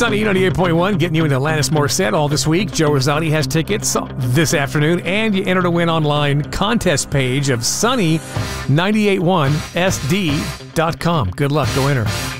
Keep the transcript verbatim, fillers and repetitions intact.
Sunny ninety-eight point one, getting you into Alanis Morissette all this week. Joe Rosati has tickets this afternoon, and you enter to win online contest page of Sunny nine eight one S D dot com. Good luck. Go enter.